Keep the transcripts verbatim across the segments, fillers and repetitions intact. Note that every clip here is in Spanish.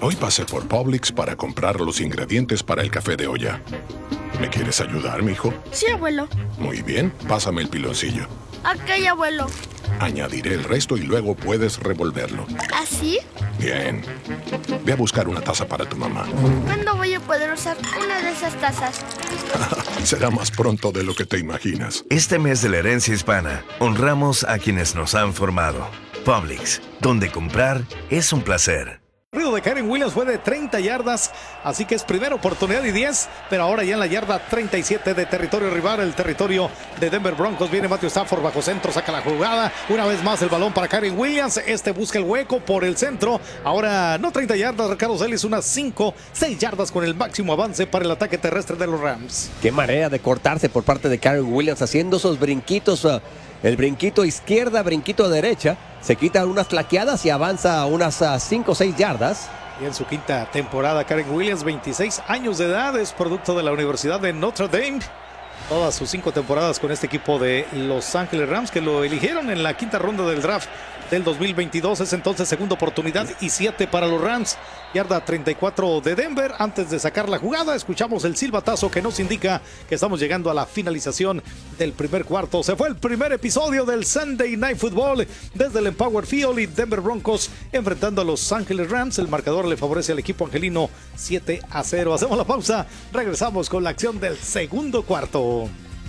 Hoy pasé por Publix para comprar los ingredientes para el café de olla. ¿Me quieres ayudar, mijo? Sí, abuelo. Muy bien, pásame el piloncillo. Ok, abuelo. Añadiré el resto y luego puedes revolverlo. ¿Así? Bien. Ve a buscar una taza para tu mamá. ¿Cuándo voy a poder usar una de esas tazas? Será más pronto de lo que te imaginas. Este mes de la herencia hispana, honramos a quienes nos han formado. Publix, donde comprar es un placer. El ruido de Kyren Williams fue de treinta yardas, así que es primera oportunidad y diez, pero ahora ya en la yarda treinta y siete de territorio rival, el territorio de Denver Broncos. Viene Matthew Stafford bajo centro, saca la jugada, una vez más el balón para Kyren Williams, este busca el hueco por el centro, ahora no treinta yardas, Ricardo Celis, unas cinco, seis yardas con el máximo avance para el ataque terrestre de los Rams. Qué manera de cortarse por parte de Kyren Williams, haciendo esos brinquitos, uh, el brinquito izquierda, brinquito derecha, se quita unas flaqueadas y avanza unas cinco o seis yardas. Y en su quinta temporada, Kyren Williams, veintiséis años de edad, es producto de la Universidad de Notre Dame. Todas sus cinco temporadas con este equipo de Los Ángeles Rams, que lo eligieron en la quinta ronda del draft del dos mil veintidós. Es entonces segunda oportunidad y siete para los Rams. Yarda treinta y cuatro de Denver. Antes de sacar la jugada, escuchamos el silbatazo que nos indica que estamos llegando a la finalización del primer cuarto. Se fue el primer episodio del Sunday Night Football desde el Empower Field y Denver Broncos enfrentando a Los Ángeles Rams. El marcador le favorece al equipo angelino siete a cero. Hacemos la pausa. Regresamos con la acción del segundo cuarto.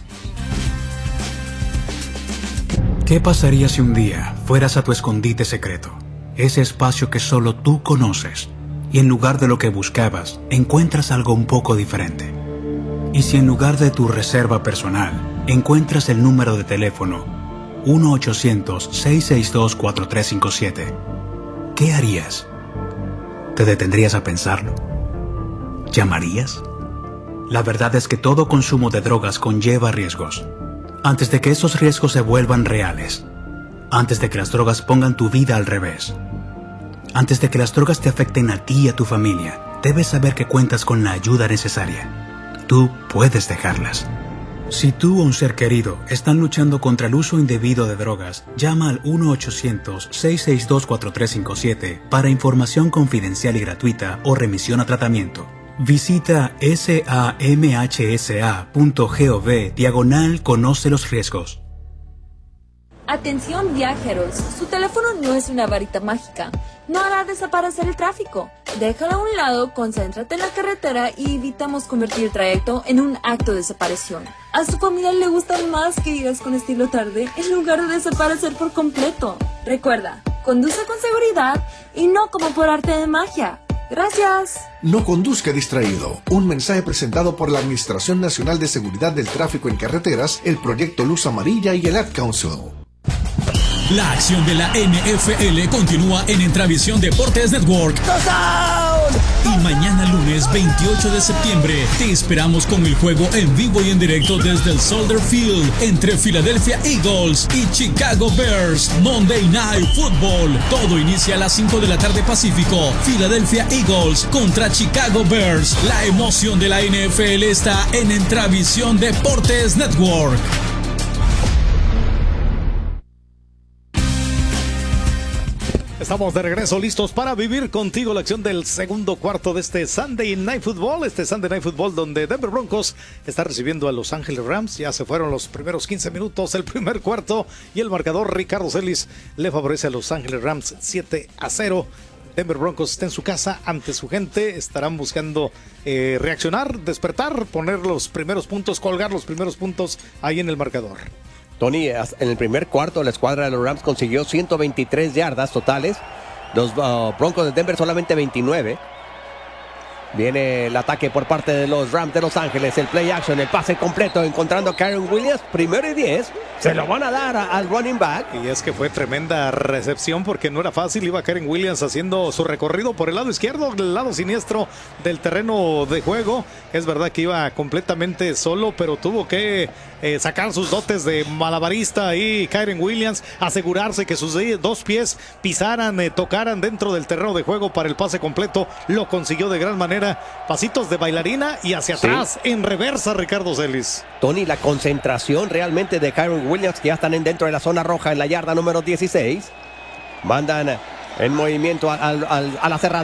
¿Qué pasaría si un día fueras a tu escondite secreto? Ese espacio que solo tú conoces, y en lugar de lo que buscabas, encuentras algo un poco diferente. Y si en lugar de tu reserva personal, encuentras el número de teléfono uno ochocientos, seis seis dos, cuatro tres cinco siete, ¿qué harías? ¿Te detendrías a pensarlo? ¿Llamarías? La verdad es que todo consumo de drogas conlleva riesgos. Antes de que esos riesgos se vuelvan reales, antes de que las drogas pongan tu vida al revés, antes de que las drogas te afecten a ti y a tu familia, debes saber que cuentas con la ayuda necesaria. Tú puedes dejarlas. Si tú o un ser querido están luchando contra el uso indebido de drogas, llama al uno ochocientos, seis seis dos, cuatro tres cinco siete para información confidencial y gratuita o remisión a tratamiento. Visita samhsa.gov diagonal conoce los riesgos. Atención viajeros, su teléfono no es una varita mágica, no hará desaparecer el tráfico. Déjalo a un lado, concéntrate en la carretera y evitamos convertir el trayecto en un acto de desaparición. A su familia le gusta más que llegues con estilo tarde en lugar de desaparecer por completo. Recuerda, conduce con seguridad y no como por arte de magia. Gracias. No conduzca distraído. Un mensaje presentado por la Administración Nacional de Seguridad del Tráfico en Carreteras, el Proyecto Luz Amarilla y el Ad Council. La acción de la N F L continúa en Entravisión Deportes Network. Y mañana lunes veintiocho de septiembre te esperamos con el juego en vivo y en directo desde el Soldier Field entre Philadelphia Eagles y Chicago Bears. Monday Night Football. Todo inicia a las cinco de la tarde Pacífico. Philadelphia Eagles contra Chicago Bears. La emoción de la N F L está en Entravisión Deportes Network. Estamos de regreso listos para vivir contigo la acción del segundo cuarto de este Sunday Night Football. Este Sunday Night Football donde Denver Broncos está recibiendo a Los Ángeles Rams. Ya se fueron los primeros quince minutos, el primer cuarto. Y el marcador Ricardo Celis le favorece a Los Ángeles Rams siete a cero. Denver Broncos está en su casa ante su gente. Estarán buscando eh, reaccionar, despertar, poner los primeros puntos, colgar los primeros puntos ahí en el marcador. Tony, en el primer cuarto la escuadra de los Rams consiguió ciento veintitrés yardas totales. Los uh, Broncos de Denver solamente veintinueve. Viene el ataque por parte de los Rams de Los Ángeles. El play action, el pase completo, encontrando a Kyren Williams. Primero y diez. Se lo van a dar a, al running back. Y es que fue tremenda recepción porque no era fácil. Iba Kyren Williams haciendo su recorrido por el lado izquierdo, el lado siniestro del terreno de juego. Es verdad que iba completamente solo, pero tuvo que eh, sacar sus dotes de malabarista ahí Kyren Williams, asegurarse que sus dos pies pisaran, eh, tocaran dentro del terreno de juego para el pase completo. Lo consiguió de gran manera. Pasitos de bailarina y hacia atrás, sí, en reversa, Ricardo Celis. Tony, la concentración realmente de Kyren Williams, que ya están en dentro de la zona roja en la yarda número dieciséis. Mandan en movimiento al, al, a la cerrada.